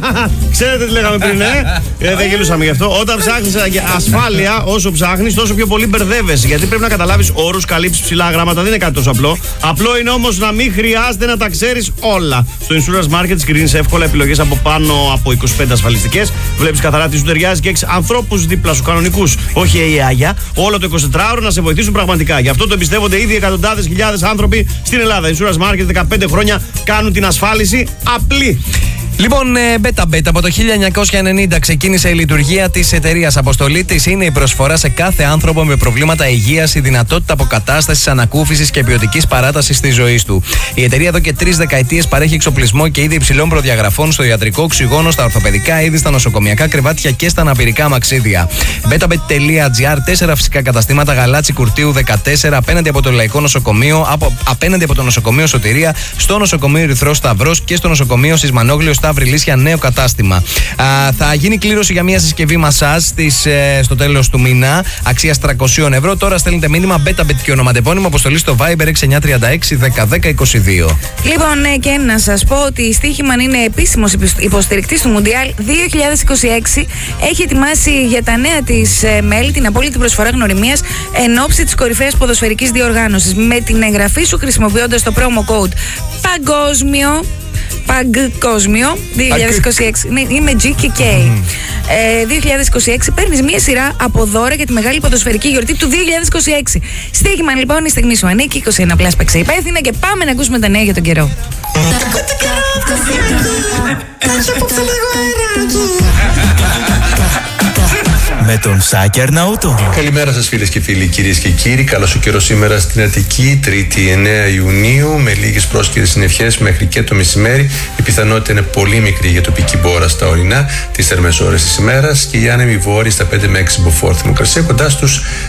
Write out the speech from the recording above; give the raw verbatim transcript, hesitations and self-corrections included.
Ξέρετε τι λέγαμε πριν, ε? ε δεν γελούσαμε γι' αυτό. Όταν ψάχνεις ασφάλεια, όσο ψάχνεις, τόσο πιο πολύ μπερδεύεσαι. Γιατί πρέπει να καταλάβεις όρους, καλύψεις ψηλά γράμματα. Δεν είναι κάτι τόσο απλό. Απλό είναι όμως να μην χρειάζεται να τα ξέρεις όλα. Στο Insurance Market σκρίνεις εύκολα επιλογές από πάνω από είκοσι πέντε ασφαλιστικές. Βλέπεις καθαρά τι σου ταιριάζει και έχεις ανθρώπους δίπλα σου κανονικούς. Όχι η Άγια. Όλο το εικοσιτετράωρο να σε βοηθήσουν πραγματικά. Γι' αυτό το εμπιστεύονται ήδη εκατοντάδες χιλιάδες άνθρωποι στην Ελλάδα. Insurance Market δεκαπέντε χρόνια κάνουν την ασφάλιση απλή. Λοιπόν, Beta Bet από το χίλια εννιακόσια ενενήντα ξεκίνησε η λειτουργία της εταιρείας. Αποστολή της είναι η προσφορά σε κάθε άνθρωπο με προβλήματα υγείας, η δυνατότητα αποκατάστασης, ανακούφισης και ποιοτικής παράτασης της ζωής του. Η εταιρεία εδώ και τρεις δεκαετίες παρέχει εξοπλισμό και είδη υψηλών προδιαγραφών στο ιατρικό, οξυγόνο, στα ορθοπαιδικά είδη, στα νοσοκομιακά κρεβάτια και στα αναπηρικά αμαξίδια. betabet.gr, τέσσερα φυσικά καταστήματα, Γαλάτσι Κουρτίου δεκατέσσερα, απέναντι από το Λαϊκό Νοσοκομείο, από, απέναντι από το νοσοκομείο Σωτηρία, στο νοσοκομείο Ερυθρός Σταυρός και στο νοσοκομείο Σισμανόγλιο Σταύρη Λύσια, νέο κατάστημα. Α, θα γίνει κλήρωση για μια συσκευή μασάζ της, ε, στο τέλος του μήνα, αξίας τριακόσια ευρώ. Τώρα στέλνετε μήνυμα BetaBet και ονοματεπώνυμο, αποστολή στο Viber έξι εννιά τρία έξι δέκα δέκα είκοσι δύο. Λοιπόν, ναι, και να σας πω ότι η Στοίχημαν είναι επίσημος υποστηρικτής του Μουντιάλ δύο χιλιάδες είκοσι έξι. Έχει ετοιμάσει για τα νέα της ε, μέλη την απόλυτη προσφορά γνωριμίας εν ώψη της κορυφαίας ποδοσφαιρικής διοργάνωσης. Με την εγγραφή σου χρησιμοποιώντας το promo code Παγκόσμιο. Παγκόσμιο δύο χιλιάδες είκοσι έξι. Ναι, είμαι G και K. Ε, δύο χιλιάδες είκοσι έξι παίρνεις μία σειρά από δώρα για τη μεγάλη ποδοσφαιρική γιορτή του δύο χιλιάδες είκοσι έξι. Στοίχημαν λοιπόν, η στιγμή σου ανήκει. είκοσι ένα πλάς παίξε υπεύθυνα και πάμε να ακούσουμε τα νέα για τον καιρό. Με τον Σάκη Αρναούτογλου. Καλημέρα σας φίλες και φίλοι, κυρίες και κύριοι. Καλώς ο καιρός σήμερα στην Αττική, Τρίτη εννέα Ιουνίου, με λίγες πρόσκαιρες συννεφιές μέχρι και το μεσημέρι. Η πιθανότητα είναι πολύ μικρή για τοπική μπόρα στα ορεινά τις θερμές ώρες της ημέρας και η άνεμη βόρεια στα πέντε με έξι μποφόρ. Θερμοκρασία κοντά στους